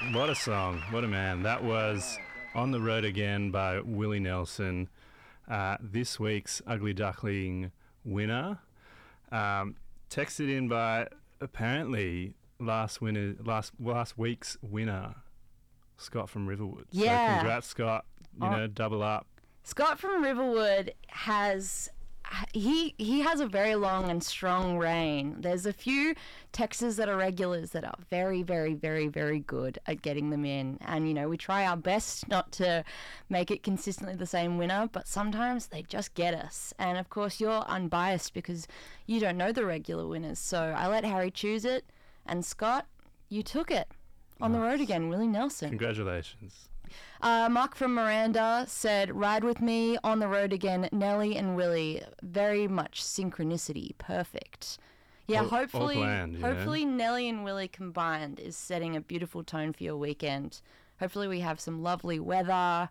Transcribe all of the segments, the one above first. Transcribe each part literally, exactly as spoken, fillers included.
What a song. What a man. That was On the Road Again by Willie Nelson. Uh, this week's Ugly Duckling winner. Um, texted in by apparently last winner, last last week's winner, Scott from Riverwood. Yeah. So congrats, Scott. You Oh. know, double up. Scott from Riverwood has he he has a very long and strong reign. There's a few texters that are regulars that are very, very, very, very good at getting them in. And, you know, we try our best not to make it consistently the same winner, but sometimes they just get us. And, of course, you're unbiased because you don't know the regular winners. So I let Harry choose it. And, Scott, you took it. On the road again, Willie Nelson. Congratulations. Uh, Mark from Miranda said, ride with me, on the road again, Nelly and Willie. Very much synchronicity. Perfect. Yeah, All- hopefully, all planned, you hopefully know? Nelly and Willie combined is setting a beautiful tone for your weekend. Hopefully we have some lovely weather.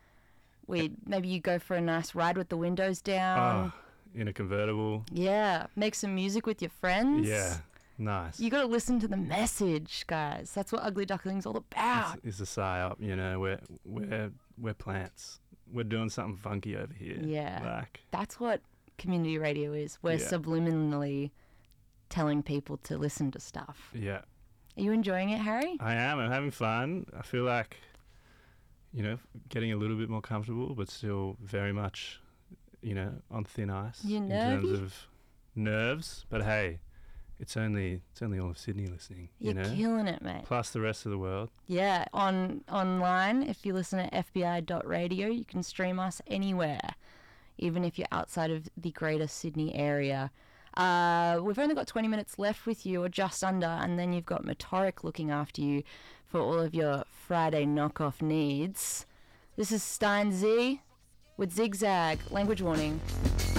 We Maybe you go for a nice ride with the windows down. Oh, in a convertible. Yeah, make some music with your friends. Yeah, nice. You got to listen to the message, guys. That's what Ugly Duckling's all about. It's, it's a psyop, you know. We're we're we're plants. We're doing something funky over here. Yeah. Like, That's what community radio is. We're Yeah. subliminally telling people to listen to stuff. yeah. Are you enjoying it, Harry? I am. I'm having fun. I feel like, you know, getting a little bit more comfortable, but still very much, you know, on thin ice. You in nervy? terms of nerves. But hey, it's only it's only all of Sydney listening. You're you know, killing it, mate. plus the rest of the world. Yeah, on online, if you listen at f b i dot radio, you can stream us anywhere, even if you're outside of the greater Sydney area. Uh, we've only got twenty minutes left with you, or just under, and then you've got Motoric looking after you for all of your Friday knockoff needs. This is Stein Z with Zigzag. Language warning.